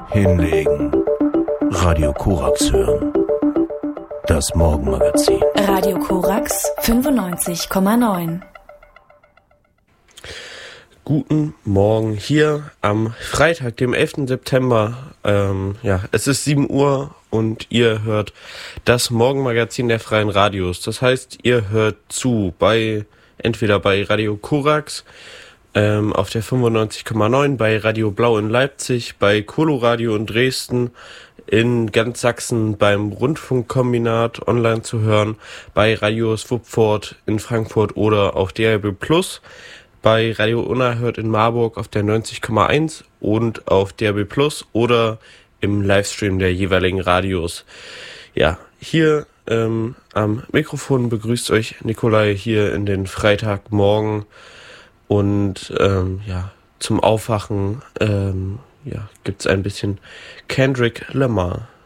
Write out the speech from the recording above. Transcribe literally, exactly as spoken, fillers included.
Hinlegen. Radio Korax hören. Das Morgenmagazin. Radio Korax fünfundneunzig Komma neun. Guten Morgen hier am Freitag, dem elften September. Ähm, ja, es ist sieben Uhr und ihr hört das Morgenmagazin der Freien Radios. Das heißt, ihr hört zu bei entweder bei Radio Korax ähm, auf der fünfundneunzig Komma neun, bei Radio Blau in Leipzig, bei Coloradio in Dresden, in ganz Sachsen beim Rundfunkkombinat online zu hören, bei Radio Swupford in Frankfurt oder auf D A B Plus, bei Radio Unerhört in Marburg auf der neunzig Komma eins und auf D A B Plus oder im Livestream der jeweiligen Radios. Ja, hier ähm, am Mikrofon begrüßt euch Nikolai hier in den Freitagmorgen und ähm, ja, zum Aufwachen ähm, ja, gibt's ein bisschen Kendrick Lamar.